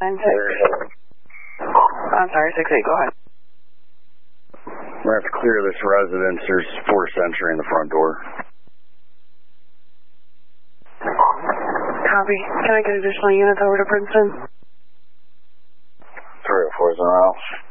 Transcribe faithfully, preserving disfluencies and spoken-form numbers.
Nine six. I'm sorry, six eight. Go ahead. We're going to have to clear this residence. There's four Century in the front door. Copy. Can I get additional units over to Princeton? Three oh four is around.